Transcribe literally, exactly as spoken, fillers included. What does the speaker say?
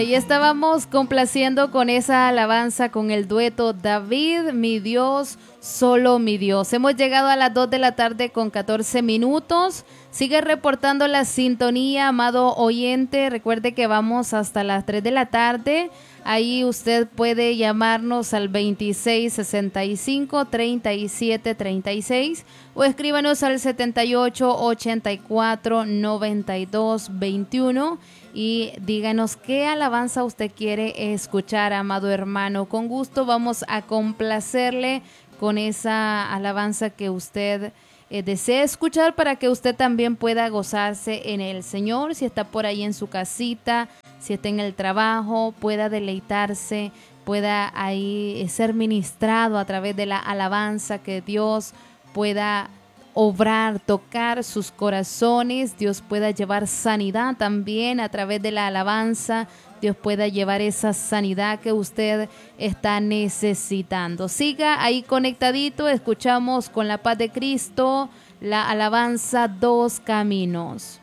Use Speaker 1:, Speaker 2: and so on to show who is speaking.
Speaker 1: Y estábamos complaciendo con esa alabanza con el dueto David, mi Dios, solo mi Dios. Hemos llegado a las dos de la tarde con catorce minutos. Sigue reportando la sintonía, amado oyente. Recuerde que vamos hasta las tres de la tarde. Ahí usted puede llamarnos al veintiséis sesenta y cinco, treinta y siete treinta y seis o escríbanos al setenta y ocho, ochenta y cuatro, noventa y dos, veintiuno y díganos qué alabanza usted quiere escuchar, amado hermano. Con gusto vamos a complacerle con esa alabanza que usted eh, desea escuchar para que usted también pueda gozarse en el Señor. Si está por ahí en su casita, si está en el trabajo, pueda deleitarse, pueda ahí ser ministrado a través de la alabanza, que Dios pueda obrar, tocar sus corazones, Dios pueda llevar sanidad también a través de la alabanza, Dios pueda llevar esa sanidad que usted está necesitando. Siga ahí conectadito, escuchamos con la paz de Cristo la alabanza Dos Caminos.